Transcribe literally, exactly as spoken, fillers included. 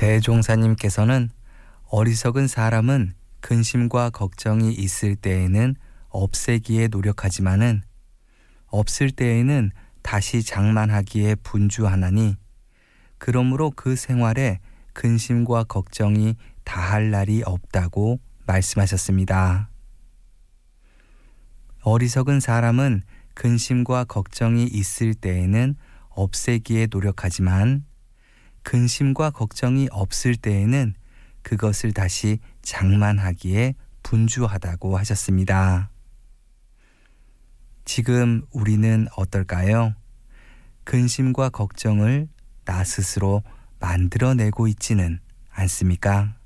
배종사님께서는 어리석은 사람은 근심과 걱정이 있을 때에는 없애기에 노력하지만은 없을 때에는 다시 장만하기에 분주하나니 그러므로 그 생활에 근심과 걱정이 다할 날이 없다고 말씀하셨습니다. 어리석은 사람은 근심과 걱정이 있을 때에는 없애기에 노력하지만 근심과 걱정이 없을 때에는 그것을 다시 장만하기에 분주하다고 하셨습니다. 지금 우리는 어떨까요? 근심과 걱정을 나 스스로 만들어내고 있지는 않습니까?